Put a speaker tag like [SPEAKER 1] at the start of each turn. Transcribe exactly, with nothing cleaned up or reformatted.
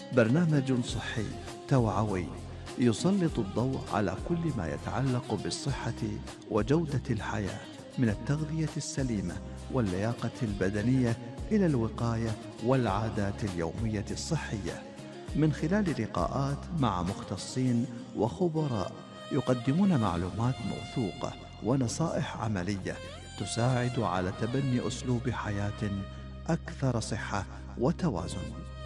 [SPEAKER 1] برنامج صحي توعوي يسلط الضوء على كل ما يتعلق بالصحة وجودة الحياة، من التغذية السليمة واللياقة البدنية إلى الوقاية والعادات اليومية الصحية، من خلال لقاءات مع مختصين وخبراء يقدمون معلومات موثوقة ونصائح عملية تساعد على تبني أسلوب حياة أكثر صحة وتوازن.